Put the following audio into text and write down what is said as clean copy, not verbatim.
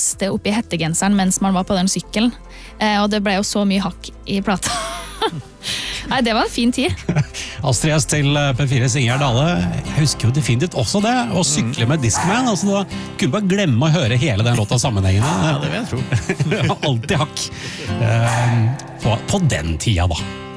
riste opp i hettegenseren mens man var på den sykkelen. Og det ble jo så mye hakk i plata. Nei, det var en fin tid. Astrid S til P4 Ingjerd Dale. Jeg husker jo definitivt også det, å sykle med Discman. Altså, da kunne bare glemme å høre hele den låta sammenhengende. Ja, det vil jeg tro. Alltid hakk. På den tida da.